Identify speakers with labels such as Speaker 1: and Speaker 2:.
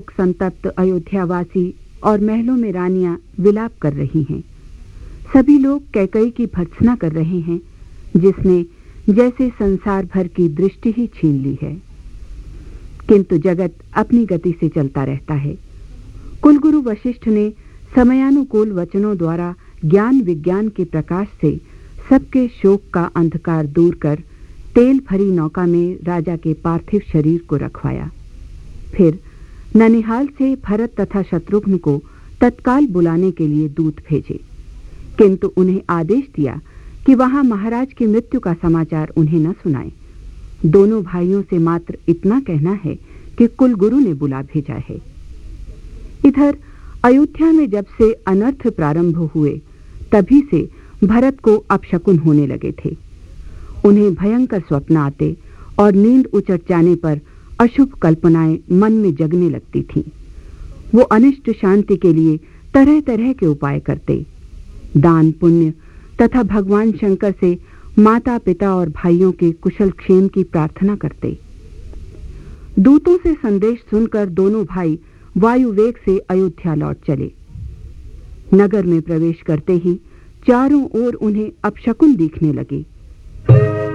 Speaker 1: शोक संतप्त अयोध्यावासी और महलों में रानियां विलाप कर रही हैं। सभी लोग कैकई की भर्त्सना कर रहे हैं, जिसने जैसे संसार भर की दृष्टि ही छीन ली है। किंतु जगत अपनी गति से चलता रहता है। कुलगुरु वशिष्ठ ने समयानुकूल वचनों द्वारा ज्ञान विज्ञान के प्रकाश से सबके शोक का अंधकार दूर कर तेल भरी नौका में राजा के पार्थिव शरीर को रखवाया। फिर ननिहाल से भरत तथा शत्रुघ्न को तत्काल बुलाने के लिए दूत भेजे, किंतु उन्हें आदेश दिया कि वहां महाराज की मृत्यु का समाचार उन्हें न सुनाएं। दोनों भाइयों से मात्र इतना कहना है कि कुलगुरु ने बुला भेजा है। इधर अयोध्या में जब से अनर्थ प्रारंभ हुए, तभी से भरत को अपशकुन होने लगे थे। उन्हें भयंकर स्वप्न आते और नींद उचट जाने पर अशुभ कल्पनाएं मन में जगने लगती थीं। वो अनिष्ट शांति के लिए तरह तरह के उपाय करते, दान पुण्य तथा भगवान शंकर से माता पिता और भाइयों के कुशल क्षेम की प्रार्थना करते। दूतों से संदेश सुनकर दोनों भाई वायु वेग से अयोध्या लौट चले। नगर में प्रवेश करते ही चारों ओर उन्हें अपशकुन दिखने लगे।